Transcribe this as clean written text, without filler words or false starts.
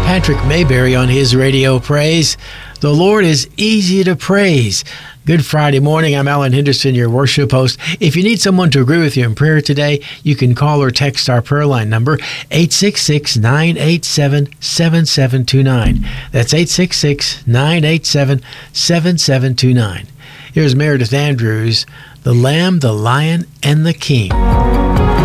Patrick Mayberry on his radio praise. The Lord is easy to praise. Good Friday morning. I'm Alan Henderson, your worship host. If you need someone to agree with you in prayer today, you can call or text our prayer line number, 866-987-7729. That's 866-987-7729. Here's Meredith Andrews, The Lamb, the Lion, and the King.